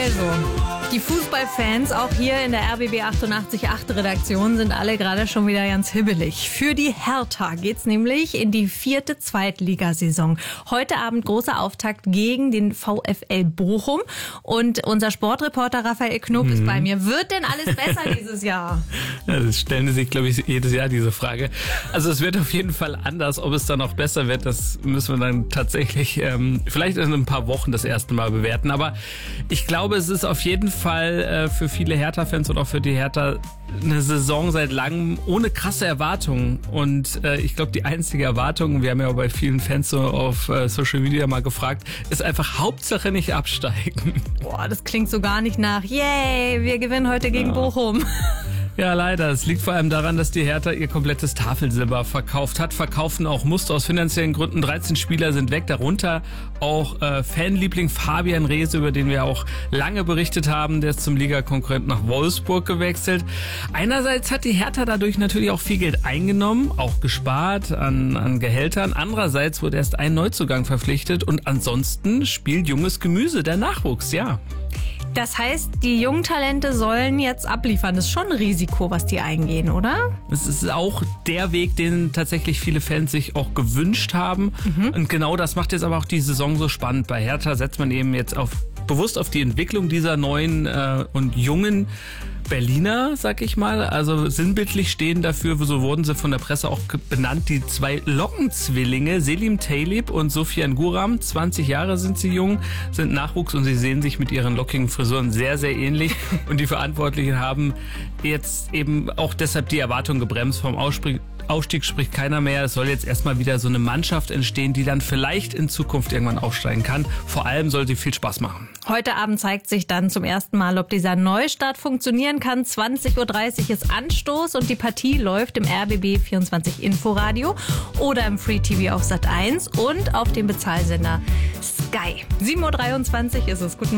Also, die Fußballfans, auch hier in der RBB 88.8 Redaktion, sind alle gerade schon wieder ganz hibbelig. Für die Hertha geht's nämlich in die 4. Zweitligasaison. Heute Abend großer Auftakt gegen den VfL Bochum. Und unser Sportreporter Raphael Knob ist bei mir. Wird denn alles besser dieses Jahr? Ja, das stellen sich, glaube ich, jedes Jahr diese Frage. Also es wird auf jeden Fall anders. Ob es dann auch besser wird, das müssen wir dann tatsächlich vielleicht in ein paar Wochen das erste Mal bewerten. Aber ich glaube, es ist auf jeden Fall für viele Hertha-Fans und auch für die Hertha eine Saison seit langem ohne krasse Erwartungen. Und ich glaube, die einzige Erwartung, wir haben ja auch bei vielen Fans so auf Social Media mal gefragt, ist einfach Hauptsache nicht absteigen. Boah, das klingt so gar nicht nach, yay, wir gewinnen heute gegen Bochum. Ja, leider. Es liegt vor allem daran, dass die Hertha ihr komplettes Tafelsilber verkauft hat. Verkaufen auch musste aus finanziellen Gründen. 13 Spieler sind weg, darunter auch Fanliebling Fabian Reese, über den wir auch lange berichtet haben. Der ist zum Ligakonkurrent nach Wolfsburg gewechselt. Einerseits hat die Hertha dadurch natürlich auch viel Geld eingenommen, auch gespart an Gehältern. Andererseits wurde erst ein Neuzugang verpflichtet und ansonsten spielt junges Gemüse, der Nachwuchs, ja. Das heißt, die jungen Talente sollen jetzt abliefern. Das ist schon ein Risiko, was die eingehen, oder? Es ist auch der Weg, den tatsächlich viele Fans sich auch gewünscht haben. Und genau das macht jetzt aber auch die Saison so spannend. Bei Hertha setzt man eben jetzt bewusst auf die Entwicklung dieser neuen und jungen Berliner, sag ich mal. Also sinnbildlich stehen dafür, so wurden sie von der Presse auch benannt, die 2 Lockenzwillinge, Selim Talib und Sofian Guram. 20 Jahre sind sie jung, sind Nachwuchs und sie sehen sich mit ihren lockigen Frisuren sehr, sehr ähnlich. Und die Verantwortlichen haben jetzt eben auch deshalb die Erwartung gebremst. Vom Ausstieg spricht keiner mehr. Es soll jetzt erstmal wieder so eine Mannschaft entstehen, die dann vielleicht in Zukunft irgendwann aufsteigen kann. Vor allem soll sie viel Spaß machen. Heute Abend zeigt sich dann zum ersten Mal, ob dieser Neustart funktionieren kann. 20.30 Uhr ist Anstoß und die Partie läuft im RBB 24 Inforadio oder im Free TV auf Sat1 und auf dem Bezahlsender Sky. 7.23 Uhr ist es. Guten